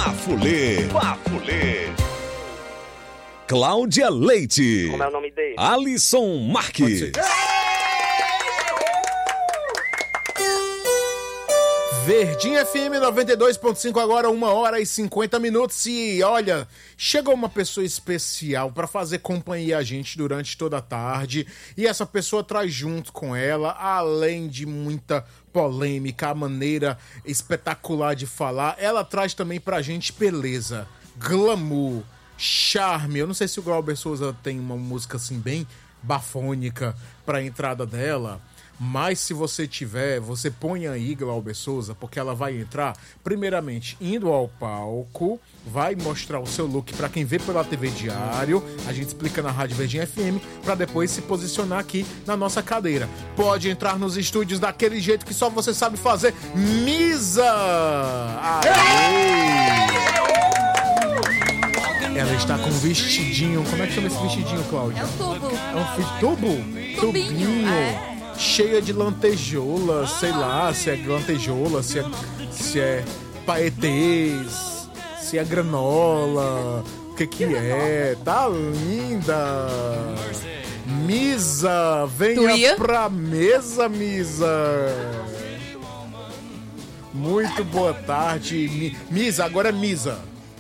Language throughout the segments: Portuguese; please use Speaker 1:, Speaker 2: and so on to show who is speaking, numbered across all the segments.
Speaker 1: Bafulê. Cláudia Leite.
Speaker 2: Como é o nome dele?
Speaker 1: Alisson Marques.
Speaker 3: Verdinha FM 92.5, agora 1h50. E olha, chegou uma pessoa especial para fazer companhia a gente durante toda a tarde. E essa pessoa traz junto com ela, além de muita polêmica, a maneira espetacular de falar, ela traz também pra gente beleza, glamour, charme. Eu não sei se o Glauber Souza tem uma música assim bem bafônica pra entrada dela. Mas se você tiver, você põe aí Glauber Souza, porque ela vai entrar, primeiramente, indo ao palco, vai mostrar o seu look pra quem vê pela TV Diário, a gente explica na Rádio Verdinha FM, pra depois se posicionar aqui na nossa cadeira. Pode entrar nos estúdios daquele jeito que só você sabe fazer. Misa! Aê! Ela está com um vestidinho. Como é que chama esse vestidinho, Cláudia?
Speaker 4: É um tubo.
Speaker 3: É um tubo? Tubinho. Cheia de lantejoula, sei lá se é lantejoula, se é paetês, se é granola, o que é? Tá linda! Misa, venha pra mesa, Misa! Muito boa tarde, Misa, agora é Misa.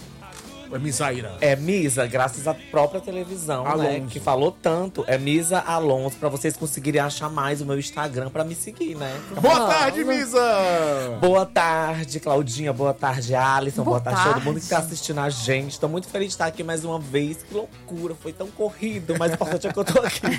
Speaker 3: É Misaira.
Speaker 5: É Misa, graças à própria televisão,
Speaker 3: Alonso,
Speaker 5: né? Que falou tanto. É Misa Alonso, pra vocês conseguirem achar mais o meu Instagram pra me seguir, né?
Speaker 3: Boa tarde, Misa!
Speaker 5: Boa tarde, Claudinha. Boa tarde, Alisson. Boa tarde a todo mundo que tá assistindo a gente. Tô muito feliz de estar aqui mais uma vez. Que loucura, foi tão corrido. Mas o importante é que eu tô aqui.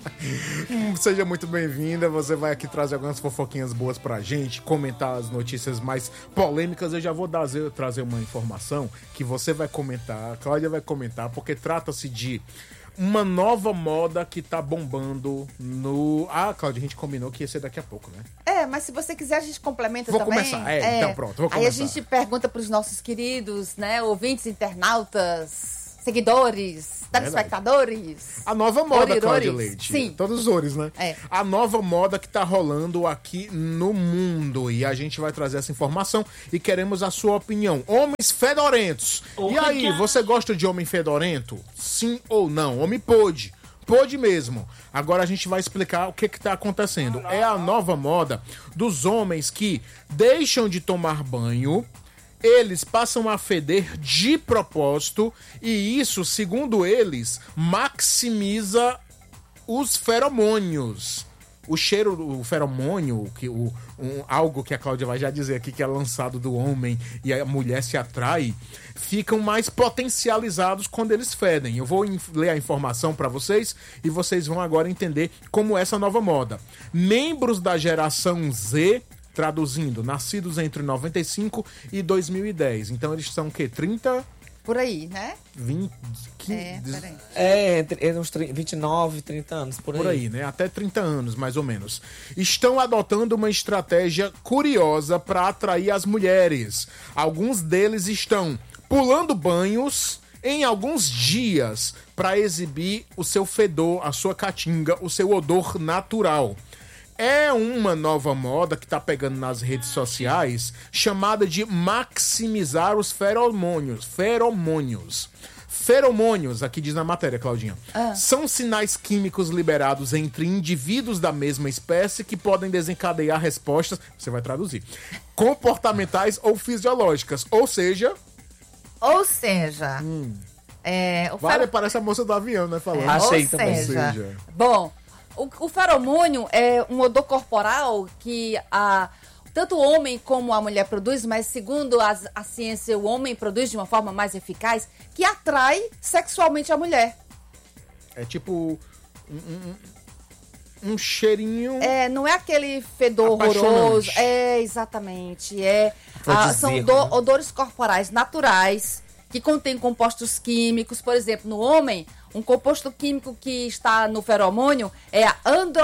Speaker 3: Seja muito bem-vinda. Você vai aqui trazer algumas fofoquinhas boas pra gente, comentar as notícias mais polêmicas. Eu já vou trazer uma informação que você vai comentar, a Cláudia vai comentar, porque trata-se de uma nova moda que tá bombando no... Ah, Cláudia, a gente combinou que ia ser daqui a pouco, né?
Speaker 4: Mas se você quiser, a gente complementa
Speaker 3: vou
Speaker 4: também.
Speaker 3: Começar. Então pronto, vou começar.
Speaker 4: Aí a gente pergunta pros nossos queridos, né, ouvintes, internautas, seguidores, telespectadores.
Speaker 3: A nova moda,
Speaker 4: Orirores.
Speaker 3: Cláudia Leite.
Speaker 4: Sim.
Speaker 3: Todos os ores, né?
Speaker 4: É.
Speaker 3: A nova moda que tá rolando aqui no mundo. E a gente vai trazer essa informação e queremos a sua opinião. Homens fedorentos. E aí, você gosta de homem fedorento? Sim ou não? Homem pode. Pode mesmo. Agora a gente vai explicar o que tá acontecendo. É a nova moda dos homens que deixam de tomar banho. Eles passam a feder de propósito e isso, segundo eles, maximiza os feromônios. O cheiro, o feromônio, algo que a Cláudia vai já dizer aqui que é lançado do homem e a mulher se atrai, ficam mais potencializados quando eles fedem. Eu vou ler a informação para vocês e vocês vão agora entender como é essa nova moda. Membros da geração Z, traduzindo, nascidos entre 95 e 2010. Então eles são o quê? 30?
Speaker 4: Por aí, né?
Speaker 3: 20, 15,
Speaker 4: peraí.
Speaker 5: Entre uns 29, 30 anos, por aí.
Speaker 3: Por aí, né? Até 30 anos, mais ou menos. Estão adotando uma estratégia curiosa para atrair as mulheres. Alguns deles estão pulando banhos em alguns dias para exibir o seu fedor, a sua catinga, o seu odor natural. É uma nova moda que tá pegando nas redes sociais, chamada de maximizar os feromônios. Feromônios, aqui diz na matéria, Claudinha, são sinais químicos liberados entre indivíduos da mesma espécie que podem desencadear respostas, você vai traduzir, comportamentais ou fisiológicas. Ou seja... parece a moça do avião, né? Falando.
Speaker 5: Achei também.
Speaker 4: Bom... O feromônio é um odor corporal que tanto o homem como a mulher produz, mas segundo a ciência, o homem produz de uma forma mais eficaz, que atrai sexualmente a mulher.
Speaker 3: É tipo um cheirinho...
Speaker 4: Não é aquele fedor horroroso. Exatamente. São odores corporais naturais que contêm compostos químicos. Por exemplo, no homem... Um composto químico que está no feromônio é a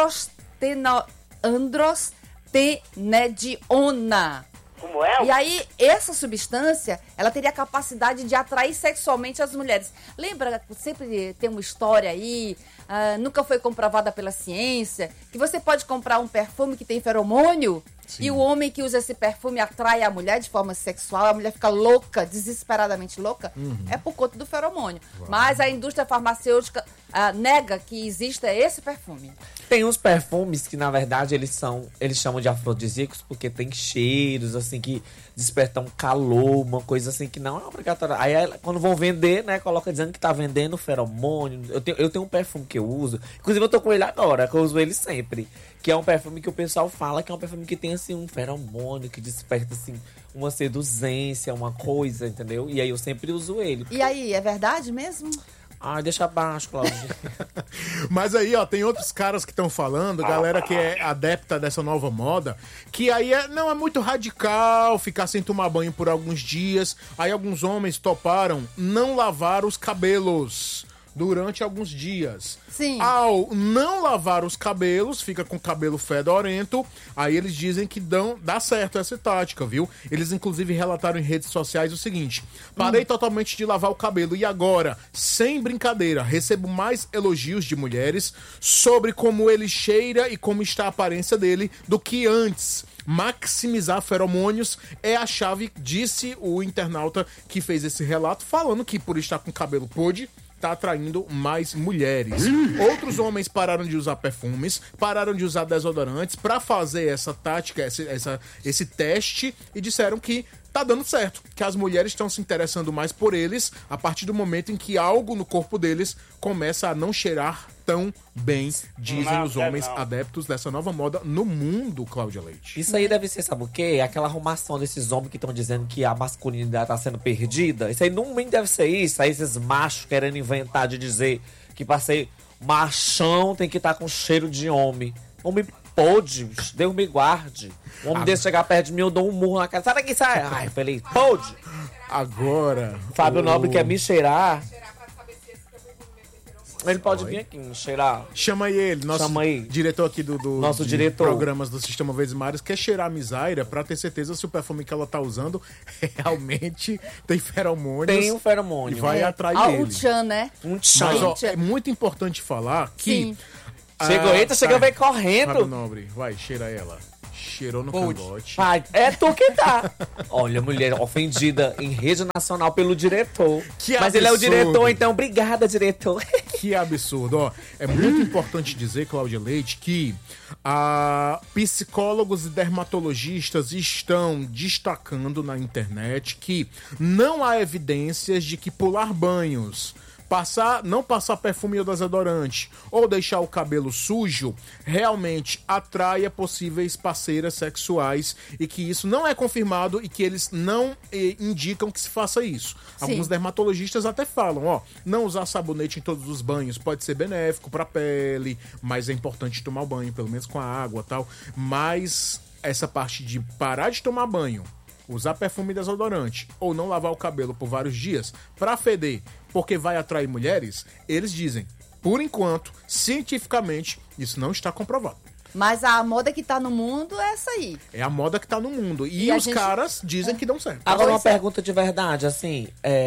Speaker 4: androstenediona.
Speaker 2: Como é?
Speaker 4: E aí, essa substância, ela teria a capacidade de atrair sexualmente as mulheres. Lembra, sempre tem uma história aí, nunca foi comprovada pela ciência, que você pode comprar um perfume que tem feromônio Sim. E o homem que usa esse perfume atrai a mulher de forma sexual, a mulher fica louca, desesperadamente louca, é por conta do feromônio. Uau. Mas a indústria farmacêutica nega que exista esse perfume.
Speaker 5: Tem uns perfumes que, na verdade, eles chamam de afrodisíacos porque tem cheiros, assim, que despertam calor, uma coisa assim que não é obrigatória. Aí, quando vão vender, né, coloca dizendo que tá vendendo feromônio. Eu tenho um perfume que eu uso, inclusive eu tô com ele agora, que eu uso ele sempre, que é um perfume que o pessoal fala que é um perfume que tem, assim, um feromônio, que desperta, assim, uma seduzência, uma coisa, entendeu? E aí eu sempre uso ele.
Speaker 4: E aí, é verdade mesmo?
Speaker 5: Ai, deixa abaixo, Cláudia.
Speaker 3: Mas aí, ó, tem outros caras que estão falando, galera que é adepta dessa nova moda, que aí não é muito radical ficar sem tomar banho por alguns dias. Aí alguns homens toparam não lavar os cabelos durante alguns dias.
Speaker 4: Sim.
Speaker 3: Ao não lavar os cabelos, fica com o cabelo fedorento, aí eles dizem que dá certo essa tática, viu? Eles inclusive relataram em redes sociais o seguinte: parei totalmente de lavar o cabelo e agora, sem brincadeira, recebo mais elogios de mulheres sobre como ele cheira e como está a aparência dele do que antes. Maximizar feromônios é a chave, disse o internauta que fez esse relato, falando que por estar com o cabelo podre, tá atraindo mais mulheres. Outros homens pararam de usar perfumes, pararam de usar desodorantes pra fazer essa tática, esse teste, e disseram que tá dando certo, que as mulheres estão se interessando mais por eles a partir do momento em que algo no corpo deles começa a não cheirar tão bem, dizem os homens adeptos dessa nova moda no mundo, Cláudia Leite.
Speaker 5: Isso aí deve ser, sabe o quê? Aquela arrumação desses homens que estão dizendo que a masculinidade tá sendo perdida. Isso aí não deve ser isso. Aí esses machos querendo inventar de dizer que pra ser machão tem que estar com cheiro de homem. Homem pode, Deus me guarde. Um homem desse chegar perto de mim, eu dou um murro na cara. Sai daqui, sai. Ai, feliz, pode.
Speaker 3: Agora...
Speaker 5: Fábio Nobre quer me cheirar. Ele pode vir aqui, cheirar.
Speaker 3: Chama ele, nosso diretor aqui do
Speaker 5: nosso diretor.
Speaker 3: Programas do Sistema Verdes Mares, quer cheirar a Misaira pra ter certeza se o perfume que ela tá usando realmente tem feromônios.
Speaker 5: Tem um feromônio.
Speaker 3: E vai atrair ele.
Speaker 4: Um tchan, né?
Speaker 5: Um tchan.
Speaker 3: Mas, ó, é muito importante falar que...
Speaker 4: Sim.
Speaker 5: Chegou, vem correndo.
Speaker 3: Fábio Nobre, vai, cheira ela. Cheirou no cangote.
Speaker 5: Pai, é tu que tá. Olha, mulher ofendida em rede nacional pelo diretor.
Speaker 3: Que
Speaker 5: Mas
Speaker 3: absurdo.
Speaker 5: ele é o diretor, então obrigada, diretor.
Speaker 3: Que absurdo, ó. É muito importante dizer, Cláudia Leite, que psicólogos e dermatologistas estão destacando na internet que não há evidências de que pular banhos, não passar perfume ou desodorante ou deixar o cabelo sujo realmente atraia possíveis parceiras sexuais, e que isso não é confirmado e que eles não indicam que se faça isso. Sim. Alguns dermatologistas até falam, ó, não usar sabonete em todos os banhos pode ser benéfico para a pele, mas é importante tomar o banho, pelo menos com a água e tal. Mas essa parte de parar de tomar banho, usar perfume e desodorante ou não lavar o cabelo por vários dias pra feder, porque vai atrair mulheres, eles dizem, por enquanto, cientificamente, isso não está comprovado.
Speaker 4: Mas a moda que tá no mundo é essa aí.
Speaker 3: É a moda que tá no mundo. E os caras dizem que dão certo.
Speaker 5: Agora uma pergunta de verdade, assim,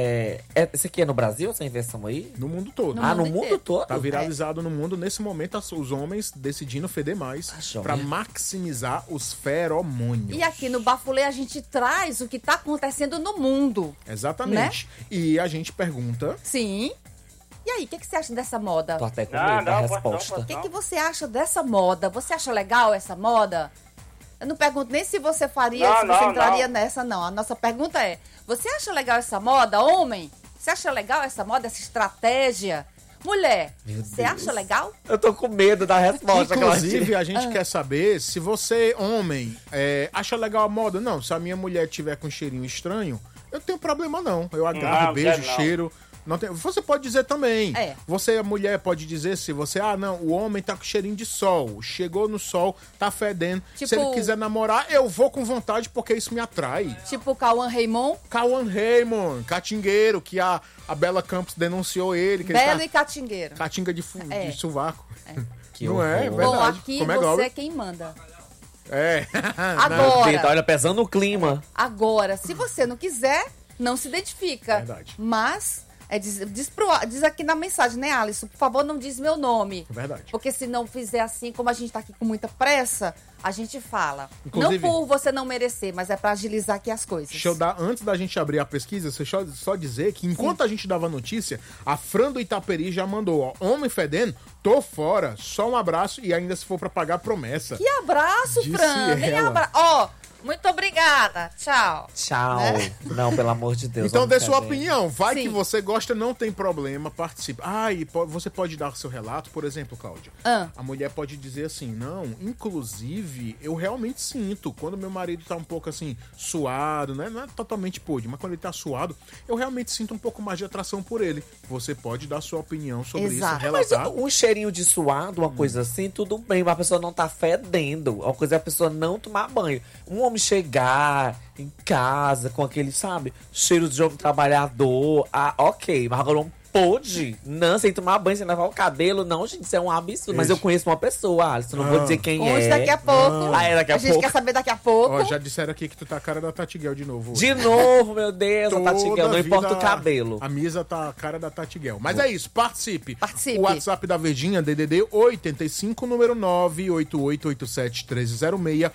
Speaker 5: esse aqui é no Brasil, essa invenção aí?
Speaker 3: No mundo todo.
Speaker 5: No mundo todo?
Speaker 3: Tá viralizado no mundo, nesse momento, os homens decidindo feder mais pra maximizar os feromônios.
Speaker 4: E aqui no Bafulê a gente traz o que tá acontecendo no mundo.
Speaker 3: Exatamente. Né? E a gente pergunta...
Speaker 4: Sim. E aí, o que você acha dessa moda?
Speaker 5: Tô até com medo da resposta.
Speaker 4: O que você acha dessa moda? Você acha legal essa moda? Eu não pergunto nem se você faria, se você entraria nessa, não. A nossa pergunta é, você acha legal essa moda, homem? Você acha legal essa moda, essa estratégia? Mulher, você acha legal?
Speaker 5: Eu tô com medo da resposta.
Speaker 3: Inclusive, a gente quer saber se você, homem, acha legal a moda. Não, se a minha mulher tiver com um cheirinho estranho, eu não tenho problema não. Eu agarro, beijo, cheiro... Não tem, você pode dizer também. Você, a mulher, pode dizer se você... não, o homem tá com cheirinho de sol. Chegou no sol, tá fedendo. Tipo, se ele quiser namorar, eu vou com vontade porque isso me atrai.
Speaker 4: Tipo o Cauã Raymond?
Speaker 3: Cauã Raymond, catingueiro, que a Bela Campos denunciou ele. Que
Speaker 4: Belo e catingueiro.
Speaker 3: Catinga de sovaco.
Speaker 5: Que
Speaker 3: não é verdade.
Speaker 4: Bom, aqui você é quem manda.
Speaker 5: Agora... Olha, pesando o clima.
Speaker 4: Agora, se você não quiser, não se identifica.
Speaker 3: Verdade.
Speaker 4: Mas... Diz aqui na mensagem, né, Alisson? Por favor, não diz meu nome.
Speaker 3: Verdade.
Speaker 4: Porque se não fizer assim, como a gente tá aqui com muita pressa, a gente fala.
Speaker 3: Inclusive,
Speaker 4: não por você não merecer, mas é pra agilizar aqui as coisas.
Speaker 3: Deixa eu dar, antes da gente abrir a pesquisa, deixa eu só dizer que enquanto a gente dava notícia, a Fran do Itaperi já mandou, ó, homem fedendo, tô fora, só um abraço e ainda se for pra pagar promessa.
Speaker 4: Que abraço,
Speaker 3: Disse
Speaker 4: Fran. Nem abraço. Ó, muito obrigada. Tchau.
Speaker 5: Tchau. Não, pelo amor de Deus.
Speaker 3: Então dê sua opinião. Vai
Speaker 4: Sim.
Speaker 3: que você gosta, não tem problema, participe. E você pode dar seu relato, por exemplo, Cláudia. A mulher pode dizer assim, não, inclusive, eu realmente sinto, quando meu marido tá um pouco assim, suado, né? Não é totalmente podre, mas quando ele tá suado, eu realmente sinto um pouco mais de atração por ele. Você pode dar sua opinião sobre isso, relatar.
Speaker 5: Mas um cheirinho de suado, uma coisa assim, tudo bem, mas a pessoa não tá fedendo. Uma coisa é a pessoa não tomar banho. Um homem chegar em casa com aquele, sabe, cheiro de homem trabalhador, ok, mas agora um pode, não, sem tomar banho, sem lavar o cabelo, não, gente, isso é um absurdo. Mas eu conheço uma pessoa, Alisson, não vou dizer quem é.
Speaker 4: Daqui a pouco.
Speaker 5: Daqui a
Speaker 4: gente
Speaker 5: pouco.
Speaker 4: quer saber daqui a pouco.
Speaker 3: Ó, já disseram aqui que tu tá a cara da Tatiguel de novo.
Speaker 5: De novo, meu Deus, a Tatiguel, não importa o cabelo.
Speaker 3: A Misa tá a cara da Tatiguel. Mas é isso, participe.
Speaker 4: Participe.
Speaker 3: O WhatsApp da Verdinha, DDD 85, número 98887-1306,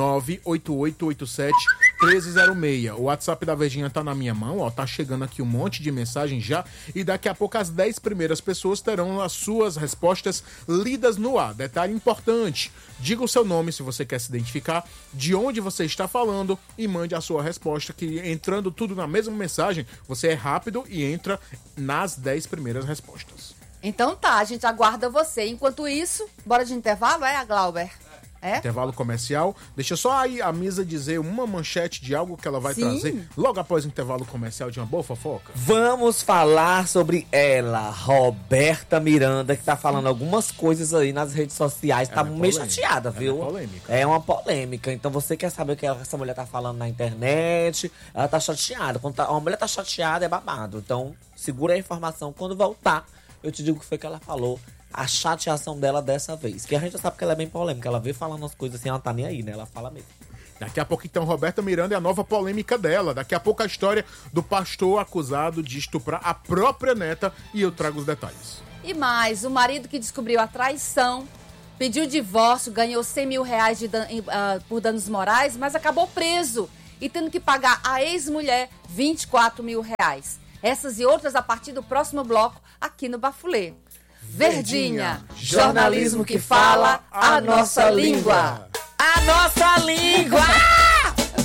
Speaker 3: 98887-1306. O WhatsApp da Verdinha tá na minha mão, ó, tá chegando aqui um monte de mensagem já, e daqui a pouco as 10 primeiras pessoas terão as suas respostas lidas no ar. Detalhe importante, diga o seu nome se você quer se identificar, de onde você está falando e mande a sua resposta, que entrando tudo na mesma mensagem, você é rápido e entra nas 10 primeiras respostas.
Speaker 4: Então tá, a gente aguarda você. Enquanto isso, bora de intervalo, a Glauber?
Speaker 3: Intervalo comercial. Deixa só aí a Misa dizer uma manchete de algo que ela vai trazer logo após o intervalo comercial de uma boa fofoca.
Speaker 5: Vamos falar sobre ela, Roberta Miranda, que tá falando algumas coisas aí nas redes sociais. Tá meio chateada, viu? É uma polêmica. Então você quer saber o que essa mulher tá falando na internet? Ela tá chateada. Quando uma mulher tá chateada, é babado. Então segura a informação. Quando voltar, eu te digo o que foi que ela falou. A chateação dela dessa vez. Que a gente já sabe que ela é bem polêmica. Ela vê falando as coisas assim, ela tá nem aí, né? Ela fala mesmo.
Speaker 3: Daqui a pouco, então, Roberta Miranda é a nova polêmica dela. Daqui a pouco a história do pastor acusado de estuprar a própria neta. E eu trago os detalhes.
Speaker 4: E mais, o marido que descobriu a traição, pediu divórcio, ganhou 100 mil reais por danos morais, mas acabou preso e tendo que pagar à ex-mulher 24 mil reais. Essas e outras a partir do próximo bloco aqui no Bafulê. Verdinha, jornalismo que fala a nossa língua.
Speaker 5: A nossa língua!